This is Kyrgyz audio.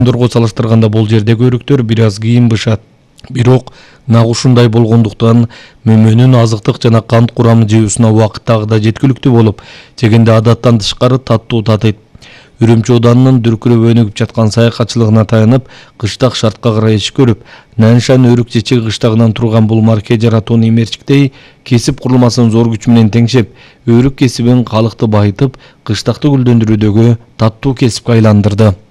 Дорго салыштырганда бул жердеги өрүктөр бир аз кийин бышат. Бирок нак ушундай болгондуктан мөмөнүн азыктык жана кант курамы жеүүсүнө убакыттагыда жеткиликтүү болуп, жегенде адаттан тышкары таттуу татыйт. Үрүмчү Ауданынын дүркүрөп өнүгүп жаткан саякатчылыгына таянып, кыштак шартка карай иш көрүп, Наншан өрүк чечеги кыштагынан турган бул марке жаратууну эмерчиктей кесип курулмасын зор күч менен теңшеп, өрүк кесибин калыкты байытып, кыштакты гүлдөндүрүүдөгү таттуу кесипке айландырды.